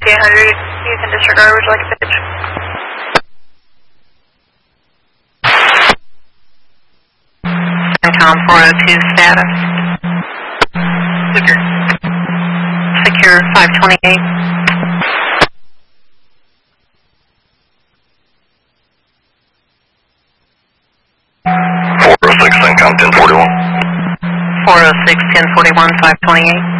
5800, you can disregard. Would you like a pitch? CENTCOM 402 status. Secure. Secure 528. 406 CENTCOM 1041. 406 1041 528.